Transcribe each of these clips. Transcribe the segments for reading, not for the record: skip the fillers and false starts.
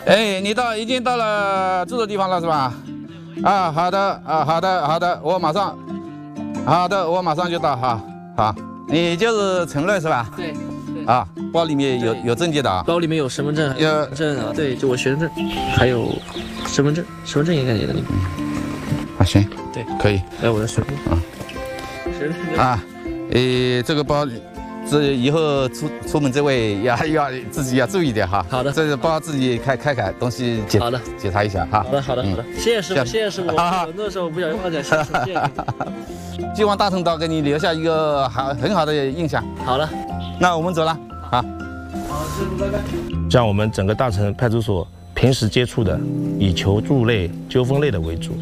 哎，你已经到了住的地方了是吧？啊，好的，好的，我马上就到哈。好，你就是承认是吧？ 对。 啊，包里面有证件的啊？ 包里面有身份证，对，就我学生证，还有身份证应该也在里面。 啊，行， 对， 可以。 来，我的水壶啊，身份证啊， 这个包。这以后出门这位要自己要注意点哈。 好的， 这个包自己开东西检查一下哈。 好的，谢谢师傅，谢谢师傅。那时候不小心忘记，谢谢。 希望大陈岛给你留下一个很好的印象。 好了， 那我们走了。好， 师傅拜拜。 像我们整个大陈派出所平时接触的，以求助类、纠纷类的为主。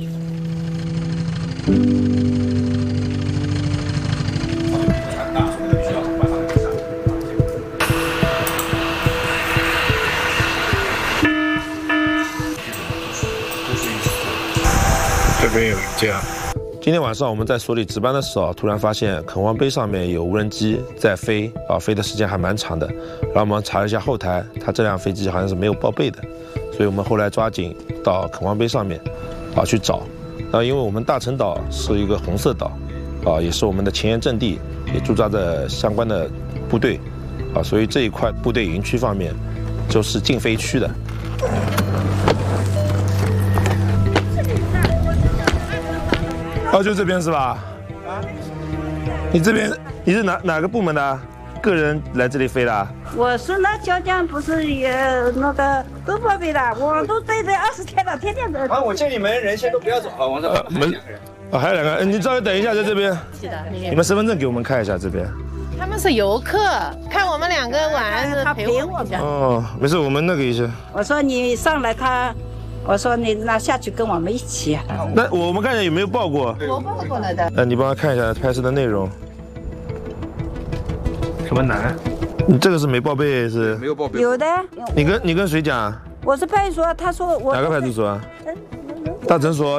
这边有一架。 今天晚上我们在所里值班的时候，突然发现垦汪碑上面有无人机在飞，飞的时间还蛮长的。然后我们查了一下后台，它这辆飞机好像是没有报备的，所以我们后来抓紧到垦汪碑上面，去找。因为我们大陈岛是一个红色岛，也是我们的前沿阵地，也驻扎着相关的部队，所以这一块部队营区方面就是禁飞区的。就这边是吧？你这边你是哪个部门的？个人来这里飞的？ 我是那椒江，不是也那个都报备的，我都待这20天了，天天在。 我建议你们人先都不要走啊，王少。 还有2个，你稍微等一下，在这边。是的，你们身份证给我们看一下这边。 他们是游客，看我们2个玩是陪我一下。 哦，没事，我们那个一下。 我说你上来我说你那下去跟我们一起。 那我们看一下有没有报过？ 我报过来的。 你帮他看一下拍摄的内容。 什么难？ 你这个是没报备是？ 没有报备。 有的。 你跟谁讲？ 我是派出所，他说我。 哪个派出所啊？大陈所。